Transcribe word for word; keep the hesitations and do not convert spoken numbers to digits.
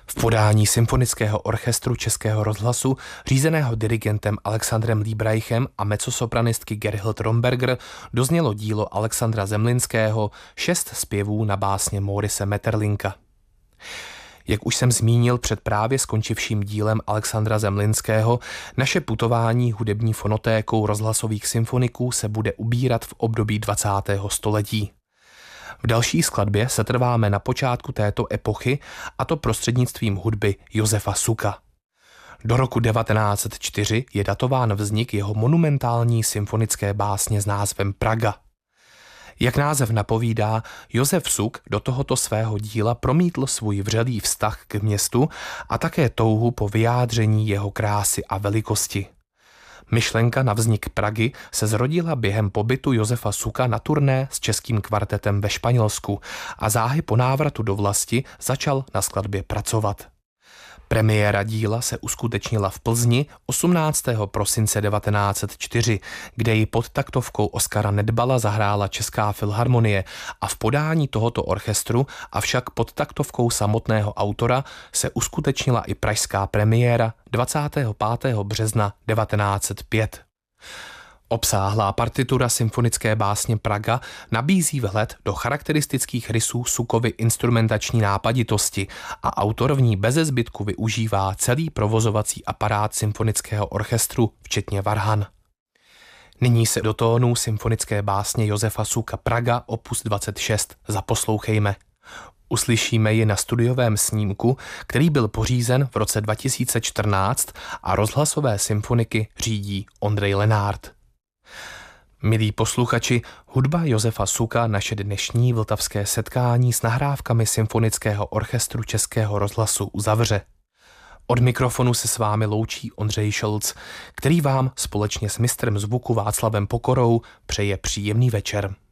V podání symfonického orchestru Českého rozhlasu, řízeného dirigentem Alexandrem Líbreichem a mezzosopranistky Gerhild Romberger, doznělo dílo Alexandra Zemlinského Šest zpěvů na básně Morise Maeterlinka. Jak už jsem zmínil před právě skončivším dílem Alexandra Zemlinského, naše putování hudební fonotékou rozhlasových symfoniků se bude ubírat v období dvacátého století. V další skladbě se trváme na počátku této epochy, a to prostřednictvím hudby Josefa Suka. Do roku devatenáct set čtyři je datován vznik jeho monumentální symfonické básně s názvem Praga. Jak název napovídá, Josef Suk do tohoto svého díla promítl svůj vřelý vztah k městu a také touhu po vyjádření jeho krásy a velikosti. Myšlenka na vznik Pragy se zrodila během pobytu Josefa Suka na turné s českým kvartetem ve Španělsku a záhy po návratu do vlasti začal na skladbě pracovat. Premiéra díla se uskutečnila v Plzni osmnáctého prosince devatenáct set čtyři, kde ji pod taktovkou Oskara Nedbala zahrála Česká filharmonie, a v podání tohoto orchestru, avšak pod taktovkou samotného autora, se uskutečnila i pražská premiéra dvacátého pátého března devatenáct set pět. Obsáhlá partitura symfonické básně Praga nabízí vhled do charakteristických rysů Sukovy instrumentační nápaditosti a autor v ní beze zbytku využívá celý provozovací aparát symfonického orchestru, včetně varhan. Nyní se do tónů symfonické básně Josefa Suka Praga opus dvacet šest zaposlouchejme. Uslyšíme ji na studiovém snímku, který byl pořízen v roce dva tisíce čtrnáct a rozhlasové symfoniky řídí Ondřej Lenárd. Milí posluchači, hudba Josefa Suka naše dnešní vltavské setkání s nahrávkami symfonického orchestru Českého rozhlasu uzavře. Od mikrofonu se s vámi loučí Ondřej Šolc, který vám společně s mistrem zvuku Václavem Pokorou přeje příjemný večer.